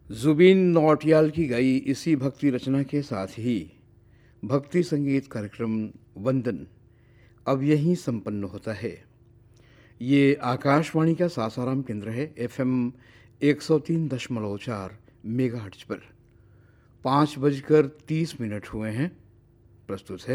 जुबीन नौटियाल की गाई इसी भक्ति रचना के साथ ही भक्ति संगीत कार्यक्रम वंदन अब यहीं संपन्न होता है। ये आकाशवाणी का सासाराम केंद्र है। एफएम 103.4 मेगाहर्ट्ज पर 5:30 हुए हैं। प्रस्तुत है